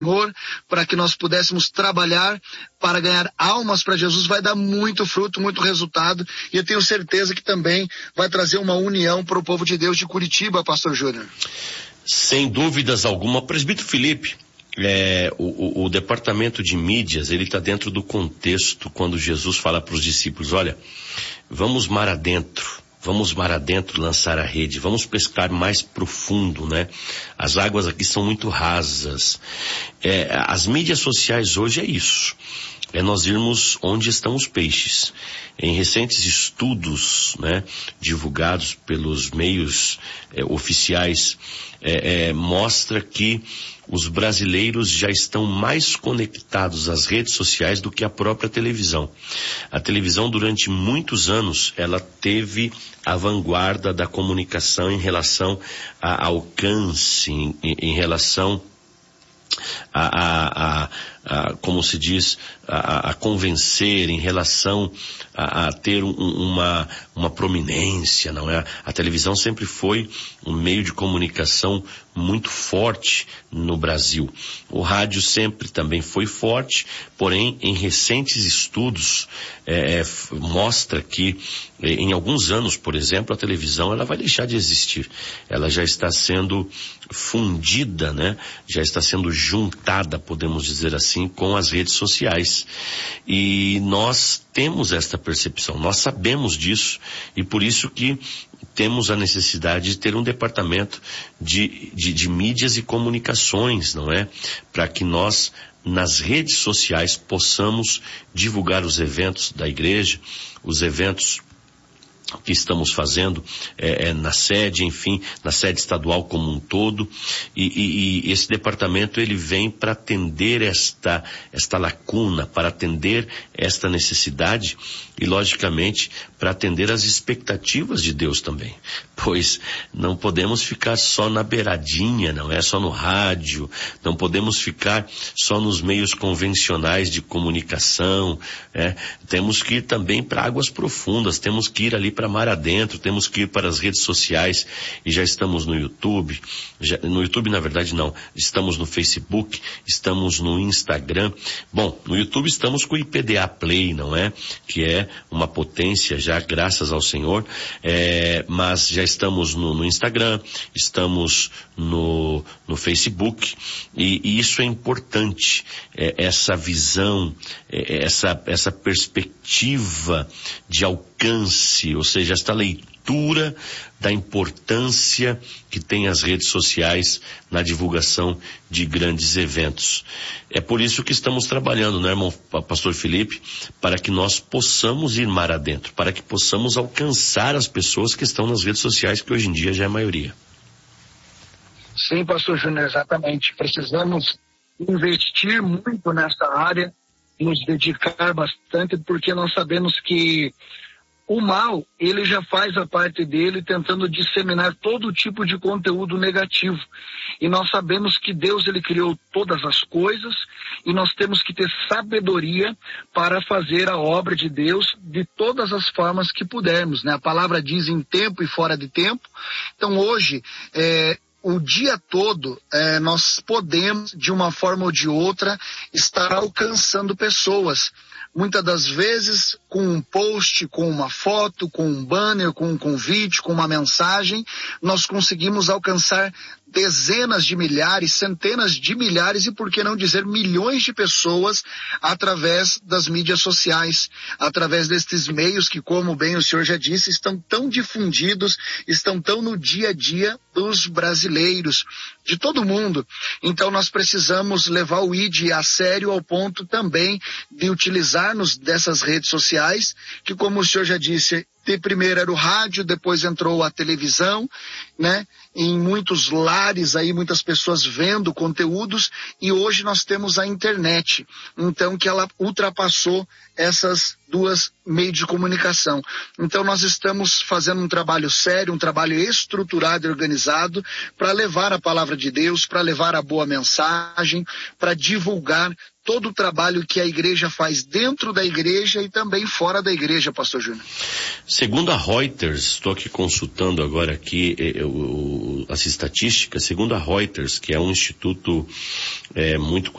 para que nós pudéssemos trabalhar para ganhar almas para Jesus, vai dar muito fruto, muito resultado, e eu tenho certeza que também vai trazer uma união para o povo de Deus de Curitiba, pastor Júnior. Sem dúvidas alguma. Presbítero Felipe, o departamento de mídias, ele está dentro do contexto quando Jesus fala para os discípulos: olha, vamos mar adentro lançar a rede, vamos pescar mais profundo, né? As águas aqui são muito rasas. As mídias sociais hoje é isso. É nós irmos onde estão os peixes. Em recentes estudos, né, divulgados pelos meios oficiais, mostra que os brasileiros já estão mais conectados às redes sociais do que a própria televisão. A televisão, durante muitos anos, ela teve a vanguarda da comunicação em relação a alcance, em relação como se diz, a convencer, em relação a ter uma prominência, não é? A televisão sempre foi um meio de comunicação muito forte no Brasil. O rádio sempre também foi forte, porém, em recentes estudos, mostra que, em alguns anos, por exemplo, a televisão ela vai deixar de existir. Ela já está sendo fundida, né? Já está sendo juntada, podemos dizer assim, com as redes sociais. E nós temos esta percepção, nós sabemos disso, e por isso que temos a necessidade de ter um departamento de mídias e comunicações, não é? Para que nós, nas redes sociais, possamos divulgar os eventos da igreja, os eventos que estamos fazendo na sede, enfim, na sede estadual como um todo, e esse departamento ele vem para atender esta lacuna, para atender esta necessidade e, logicamente, para atender as expectativas de Deus também, pois não podemos ficar só na beiradinha, não é só no rádio, não podemos ficar só nos meios convencionais de comunicação, temos que ir também para águas profundas, temos que ir ali para mar adentro, temos que ir para as redes sociais, e já estamos no YouTube, no YouTube na verdade não, estamos no Facebook, estamos no Instagram. Bom, no YouTube estamos com o IPDA Play, não é? Que é uma potência já, graças ao Senhor, mas já estamos no Instagram, estamos no Facebook, e isso é importante, essa visão, essa perspectiva de alcance, ou seja, esta leitura da importância que tem as redes sociais na divulgação de grandes eventos. É por isso que estamos trabalhando, né, irmão pastor Felipe, para que nós possamos ir mar adentro, para que possamos alcançar as pessoas que estão nas redes sociais, que hoje em dia já é a maioria. Sim, pastor Júnior, exatamente. Precisamos investir muito nessa área, nos dedicar bastante, porque nós sabemos que o mal, ele já faz a parte dele tentando disseminar todo tipo de conteúdo negativo. E nós sabemos que Deus, ele criou todas as coisas, e nós temos que ter sabedoria para fazer a obra de Deus de todas as formas que pudermos, né? A palavra diz em tempo e fora de tempo. Então hoje, o dia todo, nós podemos, de uma forma ou de outra, estar alcançando pessoas. Muitas das vezes com um post, com uma foto, com um banner, com um convite, com uma mensagem, nós conseguimos alcançar dezenas de milhares, centenas de milhares e, por que não dizer, milhões de pessoas através das mídias sociais, através destes meios que, como bem o senhor já disse, estão tão difundidos, estão tão no dia a dia dos brasileiros, de todo mundo. Então nós precisamos levar o ID a sério ao ponto também de utilizar-nos dessas redes sociais, que, como o senhor já disse, primeiro era o rádio, depois entrou a televisão, né? Em muitos lares aí, muitas pessoas vendo conteúdos, e hoje nós temos a internet, então que ela ultrapassou essas duas meios de comunicação. Então nós estamos fazendo um trabalho sério, um trabalho estruturado e organizado para levar a palavra de Deus, para levar a boa mensagem, para divulgar todo o trabalho que a igreja faz dentro da igreja e também fora da igreja, pastor Júnior. Segundo a Reuters, estou aqui consultando agora aqui as estatísticas, segundo a Reuters, que é um instituto muito